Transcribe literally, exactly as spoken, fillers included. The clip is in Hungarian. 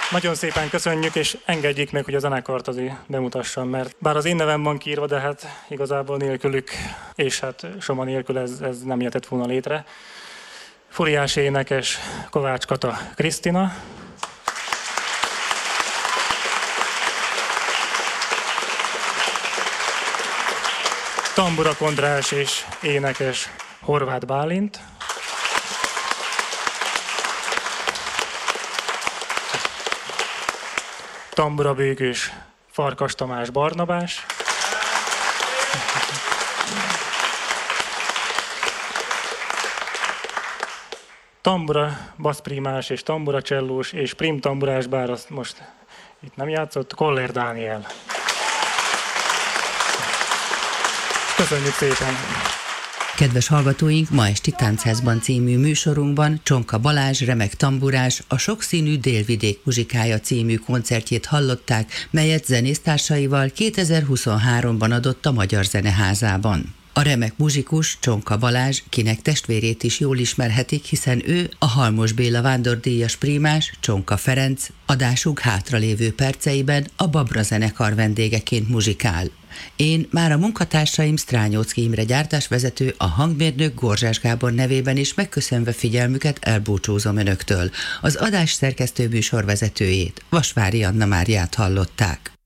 Nagyon szépen köszönjük, és engedjék meg, hogy a zenekart azért bemutassam, mert bár az én nevem van kiírva, de hát igazából nélkülük, és hát Soma nélkül ez, ez nem jöhetett volna létre. Furiási énekes Kovács Kata Krisztina. Tambura Kondrás és énekes Horváth Bálint. Tambura bőgős Farkas Tamás Barnabás. Tambura basszprímás és tambura csellós és prim tamburás, bár azt most itt nem játszott, Koller Dániel. Köszönjük szépen! Kedves hallgatóink, ma esti Táncházban című műsorunkban Csonka Balázs, remek tamburás, a Sokszínű Délvidék muzsikája című koncertjét hallották, melyet zenésztársaival kétezer-huszonháromban adott a Magyar Zeneházában. A remek muzsikus, Csonka Balázs, kinek testvérét is jól ismerhetik, hiszen ő a Halmos Béla vándordíjas prímás, Csonka Ferenc, adásuk hátralévő perceiben a Babra zenekar vendégeként muzsikál. Én már a munkatársaim Strányóczky Imre gyártásvezető, a hangmérnök Gorzsás Gábor nevében is megköszönve figyelmüket elbúcsúzom önöktől. Az adás szerkesztő műsorvezetőjét, Vasvári Anna Máriát hallották.